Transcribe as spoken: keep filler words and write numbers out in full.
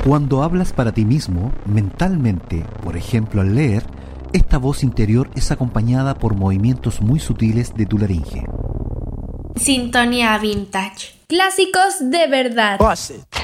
Cuando hablas para ti mismo, mentalmente, por ejemplo al leer, esta voz interior es acompañada por movimientos muy sutiles de tu laringe. Sintonía vintage. Clásicos de verdad.